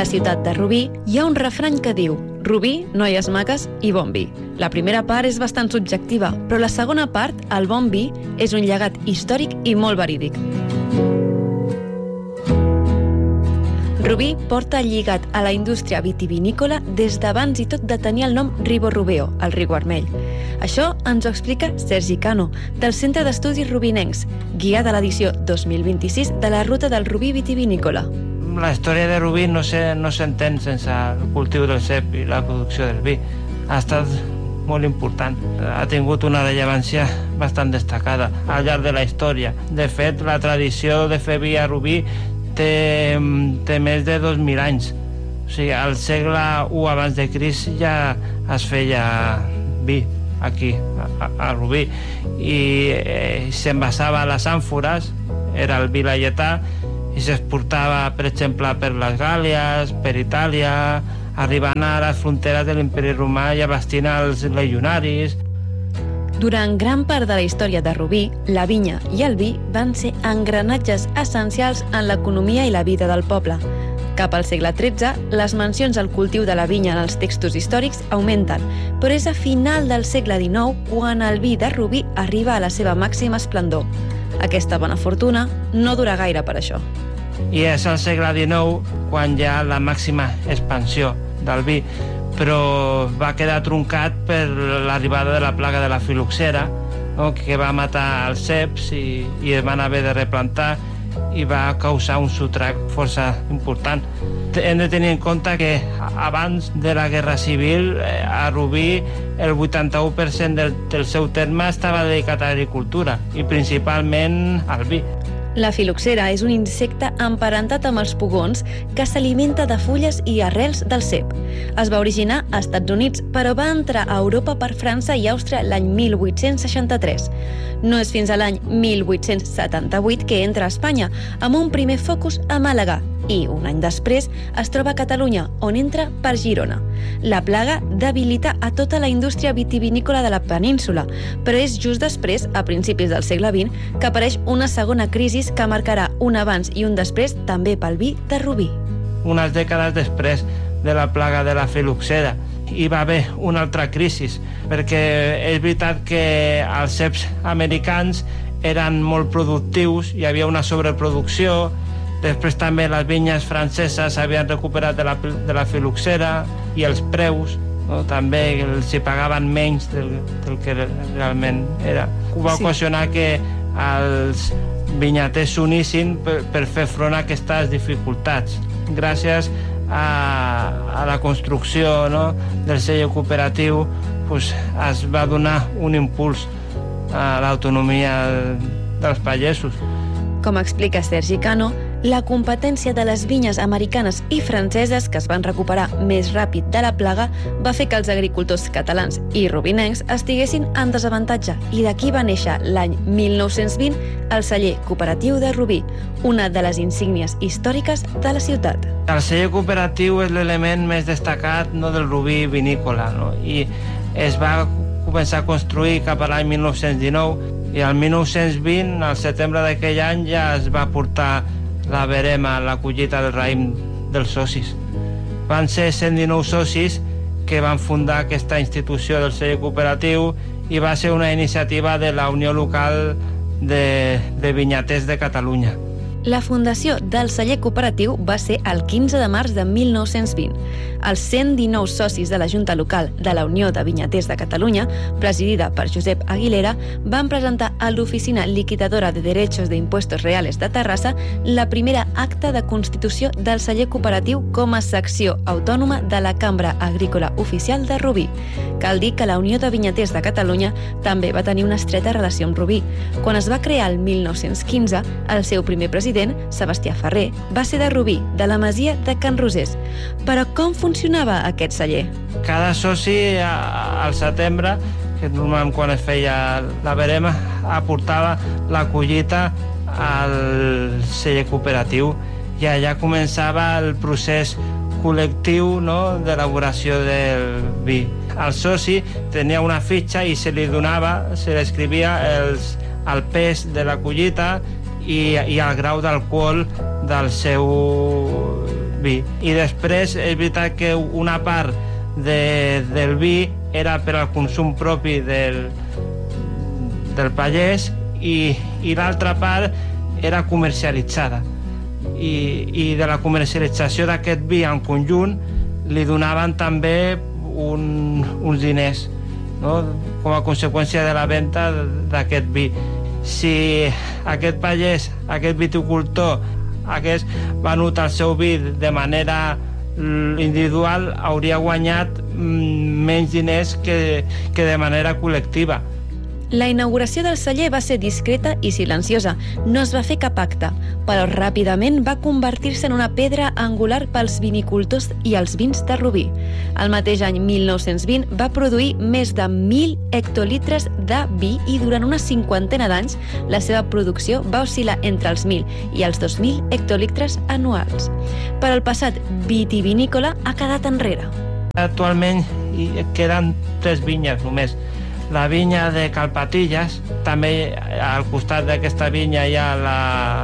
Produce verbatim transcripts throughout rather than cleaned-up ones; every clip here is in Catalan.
la ciutat de Rubí hi ha un refrany que diu: Rubí, noies maques i bon vi. La primera part és bastant subjectiva, però la segona part, el bon vi, és un llegat històric i molt verídic. Rubí porta lligat a la indústria vitivinícola des d'abans i tot de tenir el nom Ribo Rubeo, el riu vermell. Això ens ho explica Sergi Cano, del Centre d'Estudis Rubinencs, guia de l'edició dos mil vint-i-sis de la Ruta del Rubí Vitivinícola. La història de Rubí no s'entén sense el cultiu del cep i la producció del vi. Ha estat molt important. Ha tingut una rellevància bastant destacada al llarg de la història. De fet, la tradició de fer vi a Rubí té, té més de dos mil anys. O sigui, al segle u abans de Crist ja es feia vi aquí, a, a Rubí, i eh, s'envasava a les àmfores, era el vi laietà, i s'exportava, per exemple, per les Gàlies, per Itàlia, arribant a les fronteres de l'Imperi Romà i abastint els legionaris. Durant gran part de la història de Rubí, la vinya i el vi van ser engranatges essencials en l'economia i la vida del poble. Cap al segle tretze, les mencions al cultiu de la vinya en els textos històrics augmenten, però és a final del segle dinou quan el vi de Rubí arriba a la seva màxima esplendor. Aquesta bona fortuna no dura gaire per això. I és al segle dinou quan hi ha la màxima expansió del vi, però va quedar truncat per l'arribada de la plaga de la filoxera, no? Que va matar els ceps i, i es van haver de replantar i va causar un sotrac força important. Hem de tenir en compte que abans de la Guerra Civil a Rubí el vuitanta-u per cent del, del seu terme estava dedicat a l'agricultura i principalment al vi. La filoxera és un insecte emparentat amb els pugons que s'alimenta de fulles i arrels del cep. Es va originar als Estats Units, però va entrar a Europa per França i Àustria l'any mil vuit-cents seixanta-tres. No és fins a l'any mil vuit-cents setanta-vuit que entra a Espanya, amb un primer focus a Màlaga, i un any després es troba a Catalunya, on entra per Girona. La plaga debilita a tota la indústria vitivinícola de la península, però és just després, a principis del segle vint, que apareix una segona crisi que marcarà un abans i un després també pel vi de Rubí. Unes dècades després de la plaga de la filoxera hi va haver una altra crisi, perquè és veritat que els ceps americans eren molt productius, hi havia una sobreproducció. Després també les vinyes franceses s'havien recuperat de la, de la filoxera i els preus, no? També els hi pagaven menys del, del que realment era. Ho va sí. ocasionar que els vinyaters s'unissin per, per fer front a aquestes dificultats. Gràcies a, a la construcció, no? del celler cooperatiu pues, es va donar un impuls a l'autonomia dels pagesos. Com explica Sergi Cano, la competència de les vinyes americanes i franceses, que es van recuperar més ràpid de la plaga, va fer que els agricultors catalans i rubinencs estiguessin en desavantatge, i d'aquí va néixer l'any mil nou-cents vint el celler cooperatiu de Rubí, una de les insígnies històriques de la ciutat. El celler cooperatiu és l'element més destacat, no, del Rubí vinícola, no? I es va començar a construir cap a l'any mil nou-cents dinou, i al mil nou-cents vint, al setembre d'aquell any, ja es va portar la verema, la collita del raïm dels socis. Van ser cent dinou socis que van fundar aquesta institució del celler cooperatiu i va ser una iniciativa de la Unió Local de, de Vinyaters de Catalunya. La fundació del celler cooperatiu va ser el quinze de març de mil nou-cents vint. Els cent dinou socis de la Junta Local de la Unió de Vinyaters de Catalunya, presidida per Josep Aguilera, van presentar a l'Oficina Liquidadora de Derechos de Impuestos Reales de Terrassa la primera acta de constitució del celler cooperatiu com a secció autònoma de la Cambra Agrícola Oficial de Rubí. Cal dir que la Unió de Vinyaters de Catalunya també va tenir una estreta relació amb Rubí. Quan es va crear el mil nou-cents quinze, el seu primer president, Sebastià Ferrer, va ser de Rubí, de la masia de Can Rosés. Però com funcionava aquest celler? Cada soci al setembre, que normalment quan es feia la verema, aportava la collita al celler cooperatiu i allà començava el procés col·lectiu, no?, d'elaboració del vi. El soci tenia una fitxa i se li donava, se li escrivia els, el pes de la collita i, i el grau d'alcohol del seu, vi. I després és veritat que una part de, del vi era per al consum propi del, del pagès i, i l'altra part era comercialitzada. I, i de la comercialització d'aquest vi en conjunt li donaven també un, uns diners, no? Com a conseqüència de la venda d'aquest vi. Si aquest pagès, aquest viticultor, hagués venut el seu vi de manera individual, hauria guanyat menys diners que, que de manera col·lectiva. La inauguració del celler va ser discreta i silenciosa. No es va fer cap acte, però ràpidament va convertir-se en una pedra angular pels vinicultors i els vins de Rubí. El mateix any mil nou-cents vint va produir més de mil hectolitres de vi i durant una cinquantena d'anys la seva producció va oscil·lar entre els mil i els dos mil hectolitres anuals. Però el passat vitivinícola ha quedat enrere. Actualment queden tres vinyes només. La vinya de Calpatillas, també al costat d'aquesta vinya hi ha la,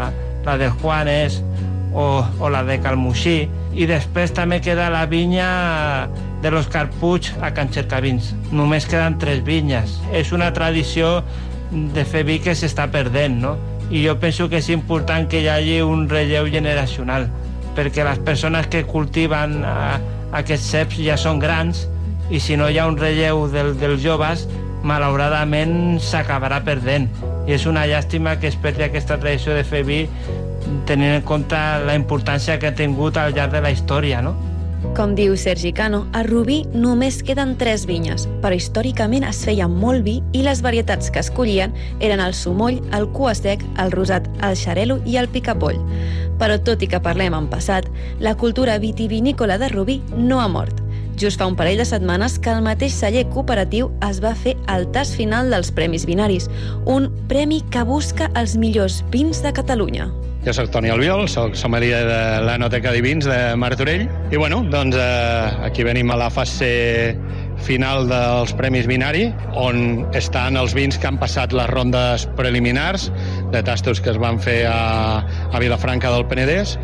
la de Juanes o, o la de Calmuixí, i després també queda la vinya de los Carpuig a Can Cercavins. Només queden tres vinyes. És una tradició de fer vi que s'està perdent, no? I jo penso que és important que hi hagi un relleu generacional, perquè les persones que cultiven a, aquests ceps ja són grans, i si no hi ha un relleu del, dels joves, malauradament s'acabarà perdent. I és una llàstima que es perdi aquesta tradició de fer vi, tenint en compte la importància que ha tingut al llarg de la història, no? Com diu Sergi Cano, a Rubí només queden tres vinyes, però històricament es feia molt vi i les varietats que escollien eren el sumoll, el cua sec, el rosat, el xarel·lo i el picapoll. Però tot i que parlem en passat, la cultura vitivinícola de Rubí no ha mort. Just fa un parell de setmanes que el mateix celler cooperatiu es va fer el tast final dels Premis Vinaris, un premi que busca els millors vins de Catalunya. Jo soc Toni Albiol, soc sommelier de l'Enoteca de Vins de Martorell i bueno, doncs eh, aquí venim a la fase final dels Premis Vinari, on estan els vins que han passat les rondes preliminars de tastos que es van fer a, a Vilafranca del Penedès,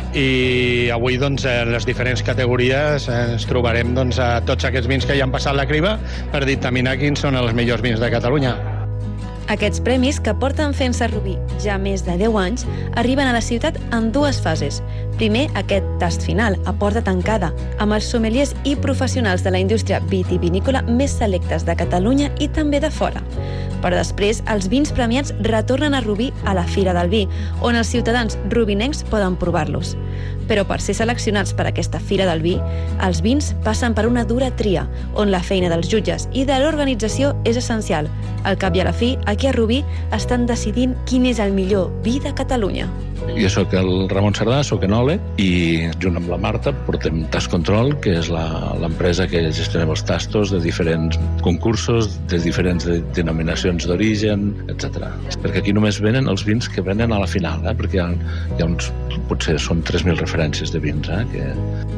i avui doncs, en les diferents categories ens trobarem doncs, a tots aquests vins que ja han passat la criba per dictaminar quins són els millors vins de Catalunya. Aquests premis, que porten fent-se a Rubí ja més de deu anys, arriben a la ciutat en dues fases. Primer, aquest tast final, a porta tancada, amb els sommeliers i professionals de la indústria vitivinícola més selectes de Catalunya i també de fora. Però després, els vins premiats retornen a Rubí a la Fira del Vi, on els ciutadans rubinencs poden provar-los. Però per ser seleccionats per aquesta Fira del Vi, els vins passen per una dura tria, on la feina dels jutges i de l'organització és essencial. Al cap i a la fi, aquí a Rubí estan decidint quin és el millor vi de Catalunya. Jo sóc el Ramon Cerdà, sóc enòleg, i junt amb la Marta portem Taste Control, que és l'empresa que gestionem els tastos de diferents concursos, de diferents denominacions d'origen, etcètera. Perquè aquí només venen els vins que venen a la final, eh? Perquè hi ha, hi ha uns, potser són tres mil referències de vins, eh? Que...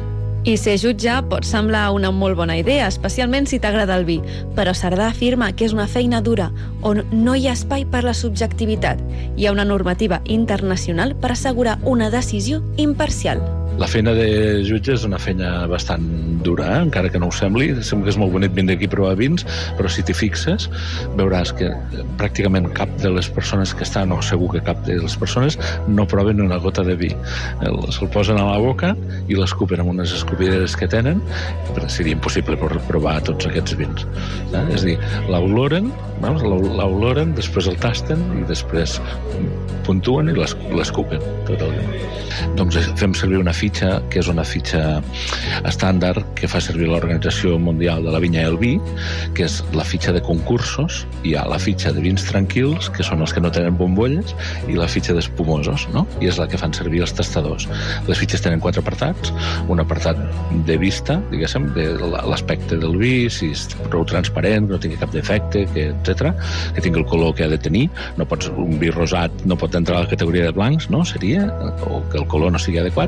I ser jutge pot semblar una molt bona idea, especialment si t'agrada el vi, però Cerdà afirma que és una feina dura, on no hi ha espai per la subjectivitat. Hi ha una normativa internacional per assegurar una decisió imparcial. La feina de jutge és una feina bastant dura, eh? Encara que no ho sembli. Sembla que és molt bonic vindre aquí a provar vins, però si t'hi fixes, veuràs que pràcticament cap de les persones que estan, o segur que cap de les persones, no proven una gota de vi. Se'l posen a la boca i l'escupen amb unes escopideres que tenen, però seria impossible provar tots aquests vins. Eh? És a dir, l'oloren, l'oloren, després el tasten i després puntuen i l'escupen. Tot el vin. Doncs fem servir una fitxa, que és una fitxa estàndard que fa servir l'Organització Mundial de la Vinya i el Vi, que és la fitxa de concursos. Hi ha la fitxa de vins tranquils, que són els que no tenen bombolles, i la fitxa d'espumosos, no? I és la que fan servir els tastadors. Les fitxes tenen quatre apartats. Un apartat de vista, diguéssim, de l'aspecte del vi, si és prou transparent, no tingui cap defecte, que, etcètera, que tingui el color que ha de tenir. No pots, un vi rosat no pot entrar a la categoria de blancs, no? Seria, o que el color no sigui adequat.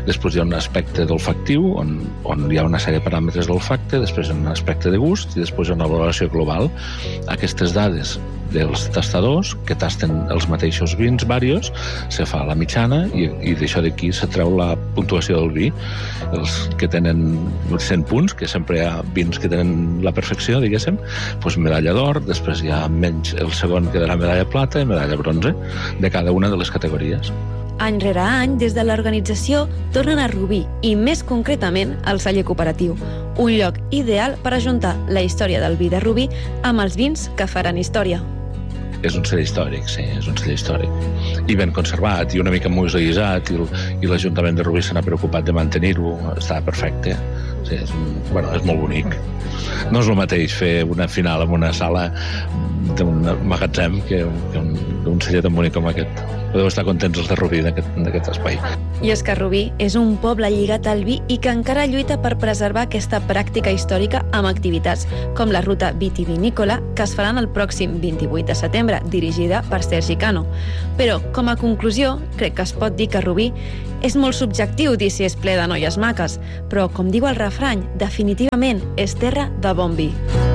Després hi ha un aspecte d'olfactiu, on, on hi ha una sèrie de paràmetres d'olfacte, després hi ha un aspecte de gust i després hi ha una valoració global. Aquestes dades dels tastadors, que tasten els mateixos vins varios, se fa la mitjana i, i d'això d'aquí se treu la puntuació del vi. Els que tenen cent punts, que sempre hi ha vins que tenen la perfecció, diguéssim, doncs medalla d'or, després hi ha menys, el segon quedarà medalla plata i medalla bronze de cada una de les categories. Any rere any, des de l'organització, tornen a Rubí i, més concretament, al celler cooperatiu. Un lloc ideal per ajuntar la història del vi de Rubí amb els vins que faran història. És un celler històric, sí, és un celler històric. I ben conservat, i una mica museïtzat, i, i l'Ajuntament de Rubí se n'ha preocupat de mantenir-ho, està perfecte. Sí, és, un, bueno, és molt bonic. No és el mateix fer una final en una sala d'un magatzem que, que un, un celler tan bonic com aquest. Podeu estar contents els de Rubí d'aquest espai. I és que Rubí és un poble lligat al vi i que encara lluita per preservar aquesta pràctica històrica amb activitats com la ruta vitivinícola que es faran el pròxim vint-i-vuit de setembre, dirigida per Sergi Cano. Però, com a conclusió, crec que es pot dir que Rubí és molt subjectiu dir si és ple de noies maques, però, com diu el refrany, definitivament és terra de bon vi.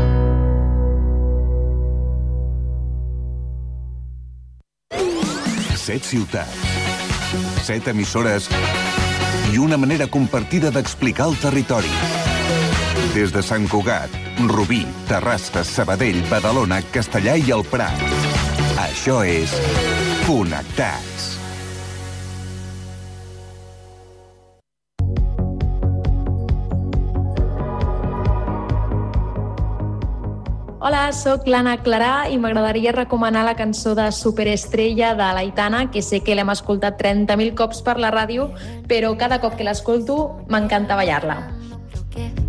Set ciutats, set emissores i una manera compartida d'explicar el territori. Des de Sant Cugat, Rubí, Terrassa, Sabadell, Badalona, Castellà i el Prat. Això és Connectats. Hola, sóc l'Anna Clarà i m'agradaria recomanar la cançó de Superestrella de l'Aitana, que sé que l'hem escoltat trenta mil cops per la ràdio, però cada cop que l'escolto m'encanta ballar-la.